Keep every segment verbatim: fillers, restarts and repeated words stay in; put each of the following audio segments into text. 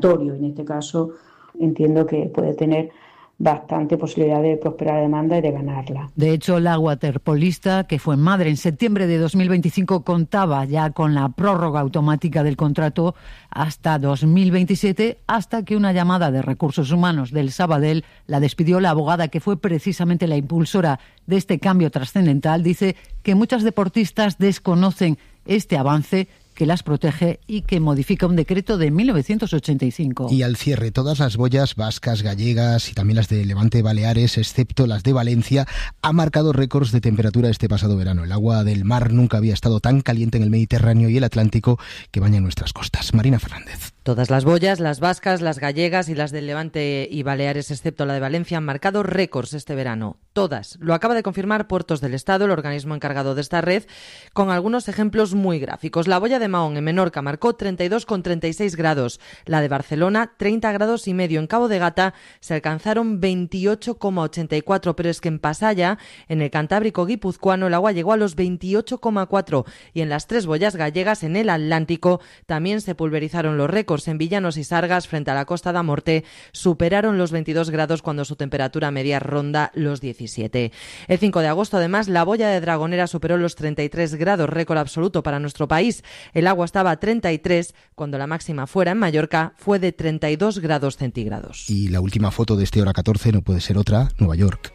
En este caso entiendo que puede tener bastante posibilidad de prosperar la demanda y de ganarla. De hecho, la waterpolista, que fue madre en septiembre de dos mil veinticinco, contaba ya con la prórroga automática del contrato hasta dos mil veintisiete, hasta que una llamada de Recursos Humanos del Sabadell la despidió. La abogada, que fue precisamente la impulsora de este cambio trascendental, dice que muchas deportistas desconocen este avance que las protege y que modifica un decreto de mil novecientos ochenta y cinco. Y al cierre, todas las boyas vascas, gallegas y también las de Levante, Baleares, excepto las de Valencia, ha marcado récords de temperatura este pasado verano. El agua del mar nunca había estado tan caliente en el Mediterráneo y el Atlántico que baña nuestras costas. Marina Fernández. Todas las boyas, las vascas, las gallegas y las del Levante y Baleares, excepto la de Valencia, han marcado récords este verano. Todas. Lo acaba de confirmar Puertos del Estado, el organismo encargado de esta red, con algunos ejemplos muy gráficos. La boya de Mahón, en Menorca, marcó treinta y dos coma treinta y seis grados. La de Barcelona, treinta grados y medio. En Cabo de Gata se alcanzaron veintiocho coma ochenta y cuatro, pero es que en Pasaya, en el Cantábrico guipuzcoano, el agua llegó a los veintiocho coma cuatro. Y en las tres boyas gallegas, en el Atlántico, también se pulverizaron los récords. En Villanos y Sargas, frente a la Costa da Morte, superaron los veintidós grados cuando su temperatura media ronda los diecisiete. El cinco de agosto, además, la boya de Dragonera superó los treinta y tres grados, récord absoluto para nuestro país. El agua estaba a treinta y tres, cuando la máxima fuera en Mallorca fue de treinta y dos grados centígrados. Y la última foto de este Hora catorce no puede ser otra, Nueva York.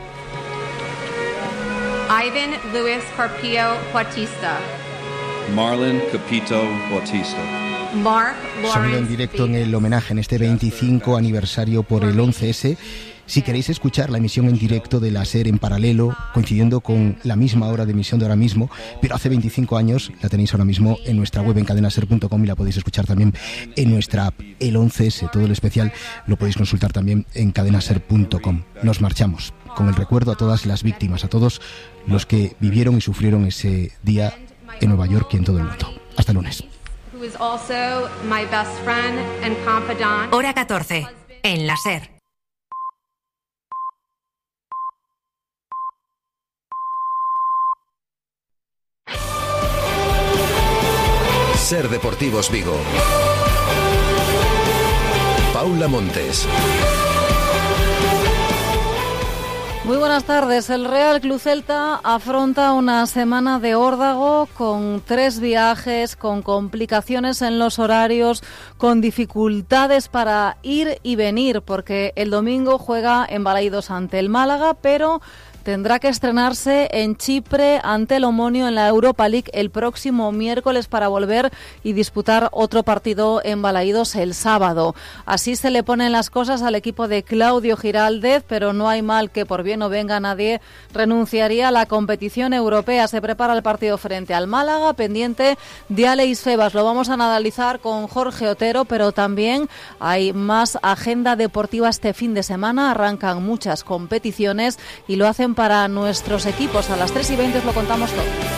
Ivan Luis Carpio Bautista. Marlon Capito Bautista. Mark Sonido en directo en el homenaje en este veinticinco aniversario por el once ese. Si queréis escuchar la emisión en directo de la SER en paralelo, coincidiendo con la misma hora de emisión de ahora mismo, pero hace veinticinco años, la tenéis ahora mismo en nuestra web en cadena ser punto com y la podéis escuchar también en nuestra app. El once ese, todo el especial, lo podéis consultar también en cadena ser punto com. Nos marchamos con el recuerdo a todas las víctimas, a todos los que vivieron y sufrieron ese día en Nueva York y en todo el mundo. Hasta el lunes. Hora catorce, en la SER. SER Deportivos Vigo. Paula Montes. Muy buenas tardes. El Real Club Celta afronta una semana de órdago con tres viajes, con complicaciones en los horarios, con dificultades para ir y venir, porque el domingo juega en Balaídos ante el Málaga, pero tendrá que estrenarse en Chipre ante el Omonio en la Europa League el próximo miércoles para volver y disputar otro partido en Balaídos el sábado. Así se le ponen las cosas al equipo de Claudio Giraldez, pero no hay mal que por bien no venga nadie. Renunciaría a la competición europea. Se prepara el partido frente al Málaga, pendiente de Alex Febas. Lo vamos a analizar con Jorge Otero, pero también hay más agenda deportiva este fin de semana. Arrancan muchas competiciones y lo hacen para nuestros equipos. A las tres y veinte os lo contamos todo.